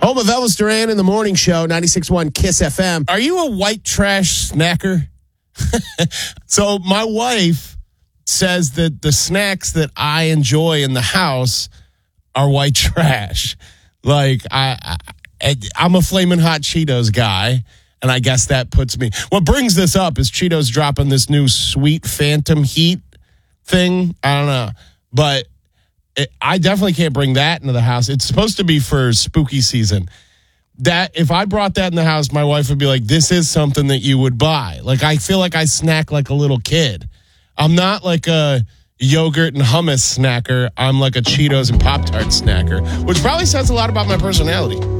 Home of Elvis Duran in the morning show, 96.1 KISS FM. Are you a white trash snacker? So my wife says that the snacks that I enjoy in the house are white trash. Like, I'm a Flamin' Hot Cheetos guy, and I guess that puts me... What brings this up is Cheetos dropping this new Sweet Phantom Heat thing. I don't know. But I definitely can't bring that into the house. It's supposed to be for spooky season. That if I brought that in the house, my wife would be like, this is something that you would buy. Like, I feel like I snack like a little kid. I'm not like a yogurt and hummus snacker. I'm like a Cheetos and Pop-Tart snacker, which probably says a lot about my personality.